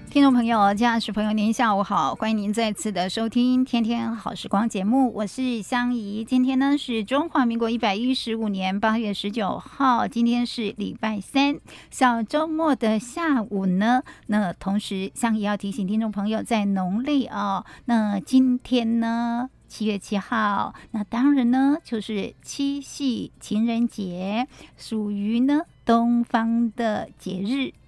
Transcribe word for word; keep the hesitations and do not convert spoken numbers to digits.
听众朋友、家属朋友，您下午好，欢迎您再次的收听《天天好时光》节目，我是香怡。今天呢是中华民国一百一十五年八月十九号，今天是礼拜三，小周末的下午呢。那同时，香怡要提醒听众朋友，在农历哦，那今天呢七月七号，那当然呢就是七夕情人节，属于呢东方的节日。